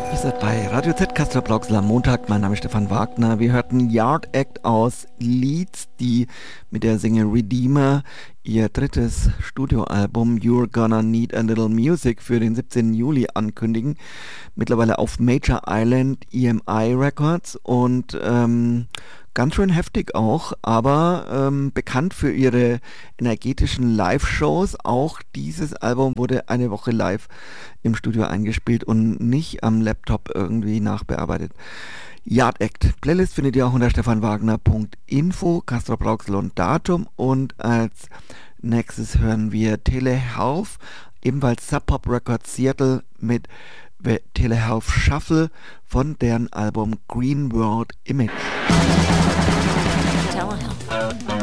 Ihr seid bei Radio Z Castro Brauxel am Montag. Mein Name ist Stefan Wagner. Wir hörten Yard Act aus Leeds, die mit der Single Redeemer ihr drittes Studioalbum You're Gonna Need a Little Music für den 17. Juli ankündigen. Mittlerweile auf Major Island EMI Records und ganz schön heftig auch, aber bekannt für ihre energetischen Live-Shows. Auch dieses Album wurde eine Woche live im Studio eingespielt und nicht am Laptop irgendwie nachbearbeitet. Yard Act. Playlist findet ihr auch unter stefanwagner.info, Castro Brauxel und Datum. Und als nächstes hören wir Telehealth, ebenfalls Sub Pop Records Seattle mit The Telehealth Shuffle von deren Album Green World Image. Telehealth.